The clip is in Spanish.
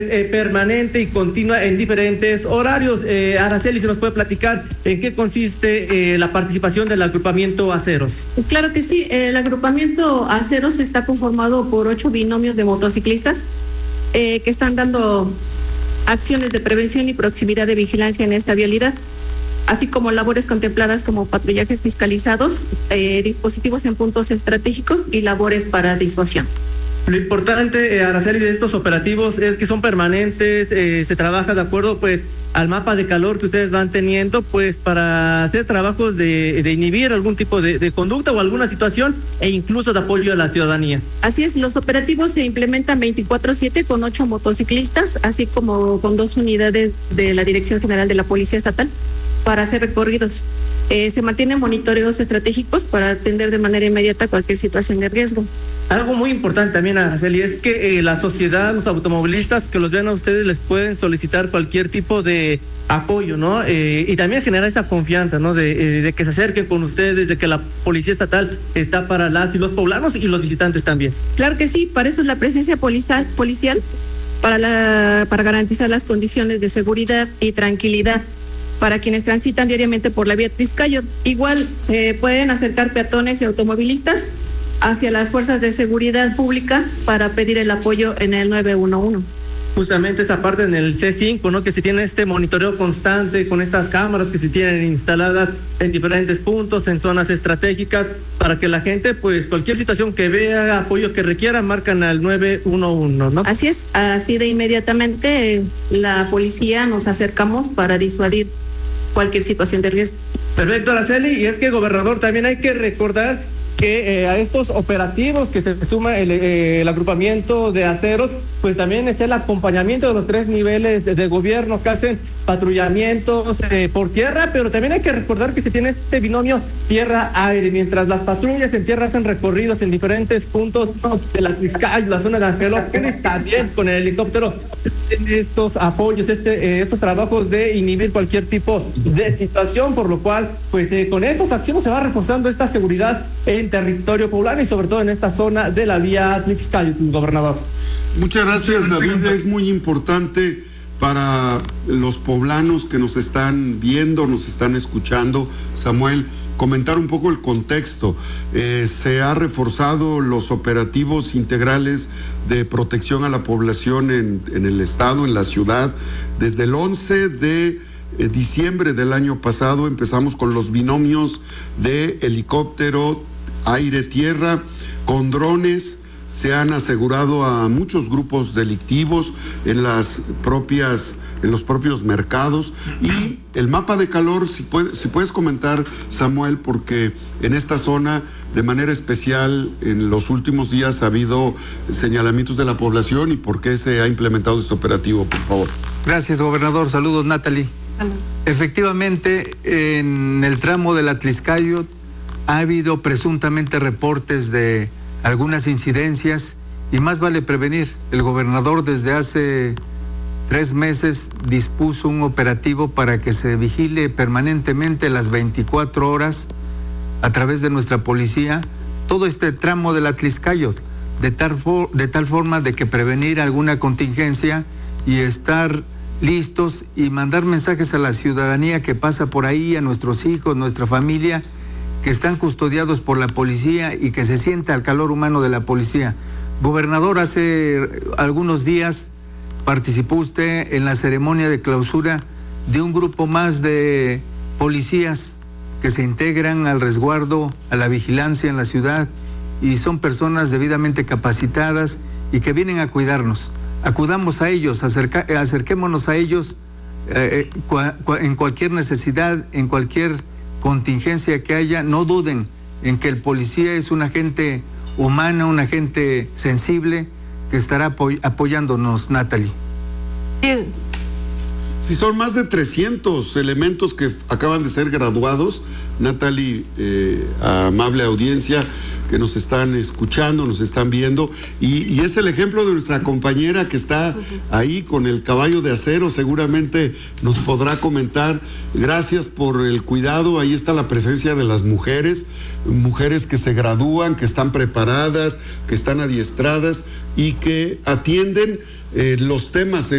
permanente y continua en diferentes horarios. Araceli, ¿se nos puede platicar en qué consiste la participación del agrupamiento Aceros? Claro que sí, el agrupamiento Aceros está conformado por 8 binomios de motociclistas que están dando acciones de prevención y proximidad de vigilancia en esta vialidad, así como labores contempladas como patrullajes fiscalizados, dispositivos en puntos estratégicos y labores para disuasión. Lo importante, Araceli, de estos operativos es que son permanentes, se trabaja de acuerdo pues al mapa de calor que ustedes van teniendo, pues para hacer trabajos de inhibir algún tipo de conducta o alguna situación e incluso de apoyo a la ciudadanía. Así es, los operativos se implementan 24/7 con 8 motociclistas, así como con 2 unidades de la Dirección General de la Policía Estatal para hacer recorridos. Se mantienen monitoreos estratégicos para atender de manera inmediata cualquier situación de riesgo. Algo muy importante también, Araceli, es que la sociedad, los automovilistas que los vean a ustedes les pueden solicitar cualquier tipo de apoyo, ¿no? Y también generar esa confianza, ¿no? De que se acerquen con ustedes, de que la Policía Estatal está para las y los poblanos y los visitantes también. Claro que sí, para eso es la presencia policial para garantizar las condiciones de seguridad y tranquilidad para quienes transitan diariamente por la vía Tliscayot. Igual se pueden acercar peatones y automovilistas hacia las fuerzas de seguridad pública para pedir el apoyo en el 911. Justamente esa parte en el C5, ¿no? Que se tiene este monitoreo constante con estas cámaras que se tienen instaladas en diferentes puntos, en zonas estratégicas, para que la gente, pues cualquier situación que vea, apoyo que requiera, marcan al 911, ¿no? Así es, así de inmediatamente la policía nos acercamos para disuadir cualquier situación de riesgo. Perfecto, Araceli, y es que, gobernador, también hay que recordar que a estos operativos que se suma el agrupamiento de Aceros, pues también es el acompañamiento de los 3 niveles de gobierno que hacen patrullamientos por tierra, pero también hay que recordar que se tiene este binomio tierra-aire, mientras las patrullas en tierra hacen recorridos en diferentes puntos de la Tliscayot, la zona de Angelópolis, también con el helicóptero estos apoyos, estos trabajos de inhibir cualquier tipo de situación, por lo cual pues con estas acciones se va reforzando esta seguridad en territorio poblano y sobre todo en esta zona de la vía Tliscayot, gobernador. Muchas gracias, David. Es muy importante para los poblanos que nos están viendo, nos están escuchando, Samuel, comentar un poco el contexto. Se ha reforzado los operativos integrales de protección a la población en el estado, en la ciudad. Desde el 11 de diciembre del año pasado empezamos con los binomios de helicóptero, aire-tierra, con drones. Se han asegurado a muchos grupos delictivos en los propios mercados. Y el mapa de calor, si puedes comentar, Samuel, porque en esta zona, de manera especial, en los últimos días ha habido señalamientos de la población y por qué se ha implementado este operativo, por favor. Gracias, gobernador. Saludos, Natalie. Saludos. Efectivamente, en el tramo de la Tliscayot ha habido presuntamente reportes de algunas incidencias y más vale prevenir. El gobernador desde hace 3 meses dispuso un operativo para que se vigile permanentemente las 24 horas a través de nuestra policía todo este tramo de la Tliscayot, de tal forma de que prevenir alguna contingencia y estar listos y mandar mensajes a la ciudadanía que pasa por ahí, a nuestros hijos, nuestra familia, que están custodiados por la policía y que se sienta el calor humano de la policía. Gobernador, hace algunos días participó usted en la ceremonia de clausura de un grupo más de policías que se integran al resguardo, a la vigilancia en la ciudad y son personas debidamente capacitadas y que vienen a cuidarnos. Acudamos a ellos, acerquémonos a ellos en cualquier necesidad, en cualquier contingencia que haya. No duden en que el policía es un agente humano, un agente sensible que estará apoyándonos, Natalie. Si son más de 300 elementos que acaban de ser graduados, Natalie, amable audiencia que nos están escuchando, nos están viendo, y es el ejemplo de nuestra compañera que está ahí con el caballo de acero, seguramente nos podrá comentar. Gracias por el cuidado. Ahí está la presencia de las mujeres que se gradúan, que están preparadas, que están adiestradas y que atienden los temas